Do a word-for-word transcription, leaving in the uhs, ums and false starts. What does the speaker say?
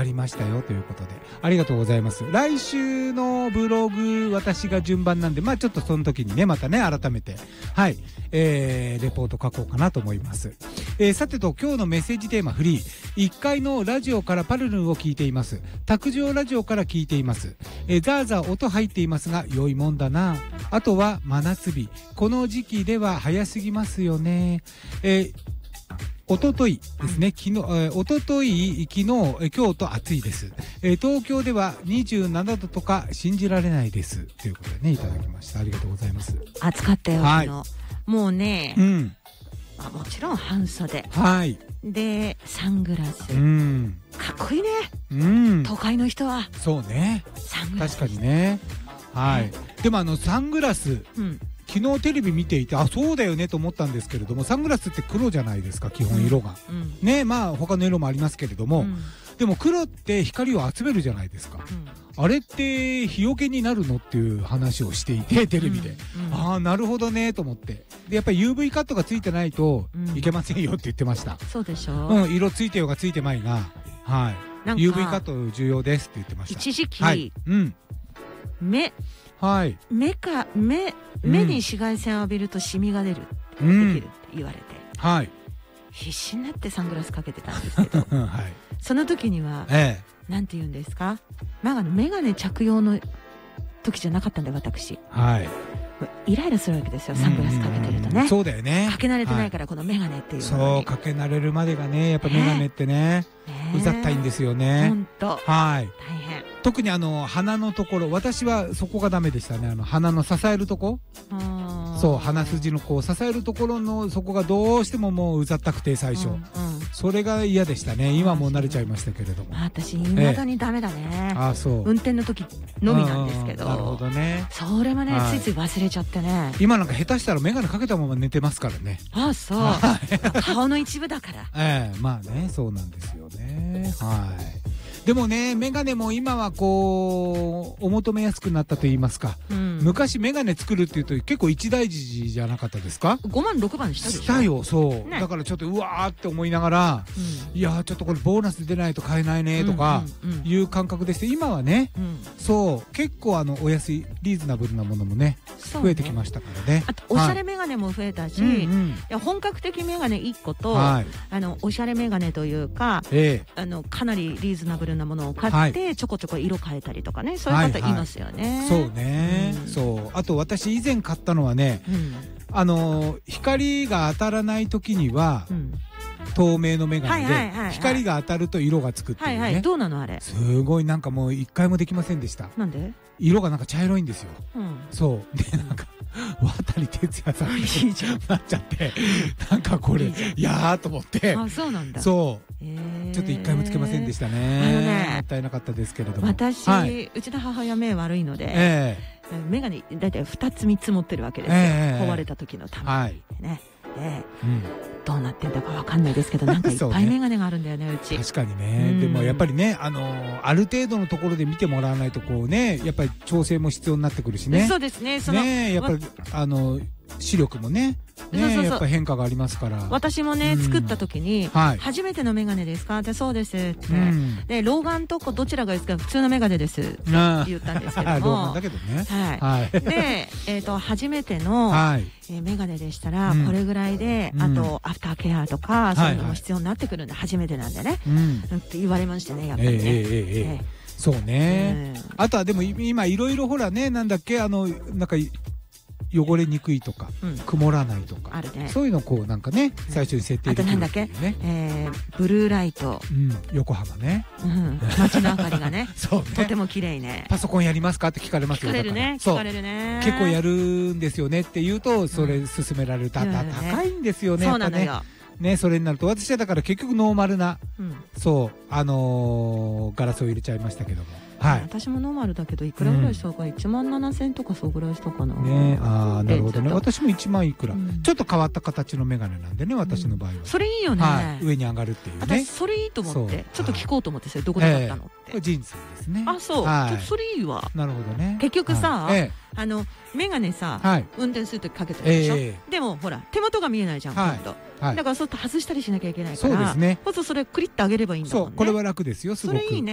りましたよということで、ありがとうございます。来週のブログ、私が順番なんで、まあちょっとその時にね、またね、改めて、はい、えー、レポート書こうかなと思います。えー、さてと、今日のメッセージテーマフリー。いっかいのラジオからパルルンを聞いています。卓上ラジオから聞いています。えー、ザーザー音入っていますが、良いもんだな。あとは真夏日。この時期では早すぎますよね。えーおとといですね、昨日、えー、おととい、昨日、えー、今日と暑いです、えー。東京ではにじゅうななどとか信じられないです。ということでね、いただきました。ありがとうございます。 暑かったよ、 はい、 もうね、 うん、 まあ、もちろん半袖。 はい。 で、サングラス。 うん。 かっこいいね。 うん。 都会の人は。 そうね。 サングラス。 確かにね。はい。でもあの、サングラス。うん。昨日テレビ見ていて、あ、そうだよねと思ったんですけれども、サングラスって黒じゃないですか、基本色が、うん、ね、まあ他の色もありますけれども、うん、でも黒って光を集めるじゃないですか、うん、あれって日よけになるのっていう話をしていて、テレビで、うんうん、ああなるほどねと思って、でやっぱり ユーブイ カットがついてないといけませんよって言ってました、うん、 そうでしょう、 うん、色ついてようがついてまいが、はい、ユーブイ カット重要ですって言ってました。 一時期、 はい、うん、 目はい、 目か目目に紫外線を浴びるとシミが出る、うん、できるって言われて、 はい、 必死になってサングラスかけてたんですけど、はい、その時には、 ええ、 なんて言うんですか、まあメガネ着用の時じゃなかったんで私、 はい、 イライラするわけですよ、サングラスかけてるとね。 そうだよね。 かけ慣れてないから、はい、このメガネっていうのそう、かけ慣れるまでがね、やっぱメガネってね、うざったいんですよね。 本当。 はい。 大変。 特にあの鼻のところ、私はそこがダメでしたね。あの鼻の支えるとこ、そう、鼻筋のこう支えるところのそこがどうしてももううざったくて最初、うんうん、それが嫌でしたね。今もう慣れちゃいましたけれども、 私未だにダメだね。 あ、そう。 運転の時のみなんですけど。 なるほどね。 それはね、ついつい忘れちゃってね。 今なんか下手したら眼鏡かけたまま寝てますからね。 あ、そう。顔の一部だから。 ええ、まあね、そうなんですよね。はい。でもね、メガネも今はこうお求めやすくなったと言いますか、うん、昔メガネ作るっていうと結構一大事じゃなかったですか。 ごまんろくばんしたでしょ。 したよ、そう、ね、だからちょっとうわーって思いながら、うん、いやーちょっとこれボーナス出ないと買えないねとかいう感覚でして、今はね、うん、そう結構あのお安いリーズナブルなものもね増えてきましたからね。 あとおしゃれメガネも増えたし、はい、うんうん、いや本格的メガネいっこと、はい、あのおしゃれメガネというか、ええ、あのかなりリーズナブルなものを買って、はい、ちょこちょこ色変えたりとかね、そういう方いますよね。はいはい、 そうね、うん、そうあと私以前買ったのはね、うん、あの光が当たらない時には、うん、透明のメガネで光が当たると色がつくっていうね、はいはい、 どうなのあれ。 すごいなんかもう一回もできませんでした。 なんで。 色がなんか茶色いんですよ、うん、そうでなんか渡哲也さんになっちゃってなんかこれいやーと思って。 あ、そうなんだ。 そう、えー、ちょっと一回もつけませんでしたね。あのね、もったいなかったですけれども、 私、はい、うちの母親目悪いので、えー、メガネだいたいふたつみっつ持ってるわけですよ、えー、壊れた時のために、はい、ね、えーうん、どうなってんだかわかんないですけど、なんかいっぱいメガネがあるんだよね、うち。 確かにね、うん、でもやっぱりね、あのー、ある程度のところで見てもらわないとこうね、やっぱり調整も必要になってくるしね。 そうですね、そのね、やっぱりあの視力もね、ね、そうそうそう、やっぱ変化がありますから。 私もね、うん、作った時に、はい、初めてのメガネですかって、そうですって、うん、で老眼とこどちらがいいですか、普通のメガネですって言ったんですけども老眼だけどね、 はい、はい、で、えーと、初めての、はい、えー、メガネでしたら、うん、これぐらいで、あとアフターケアとか、うん、そういうのも必要になってくるんで、はいはい、初めてなんでね、うん、って言われましてね、やっぱりね、えーえーえーえー、 そうね、うん、あとはでも今いろいろほらね、なんだっけ、あのなんか汚れにくいとか、うん、曇らないとか、あるね、そういうのをこうなんかね、最初に設定できる、ね、あとなんだっけ、えー、ブルーライト、 うん、横浜ね、 うん、街の明かりがねそうね、とても綺麗ね。 パソコンやりますかって聞かれますよ。 聞かれるね、聞かれるね。 結構やるんですよねって言うと、それ勧められると、うん、高いんですよね、 そうなのよね、それになると私はだから結局ノーマルな、うん、そうあのー、ガラスを入れちゃいましたけども、はい、 私もノーマルだけどいくらぐらいしたか、うん、いちまんななせんとかそうぐらいしたかな、 ね、ああなるほどね。私もいちまんいくら、うん、ちょっと変わった形のメガネなんでね、私の場合は、うん、 それいいよね、 はい、上に上がるっていうね。 私それいいと思ってちょっと聞こうと思って、それどこで買ったのって、 えー、これジーンズですね。 あ、そう、はい、ちょっとそれいいわ。 なるほどね。 結局さ、 はい、えーあのメガネさ、はい、運転するときかけてるでしょ、えー、でもほら手元が見えないじゃん、はい、今度、はい、だからそう外したりしなきゃいけないから、そうですね、こそそれクリッと上げればいいんだもんね。 そう、これは楽ですよ、すごく。 それいいね。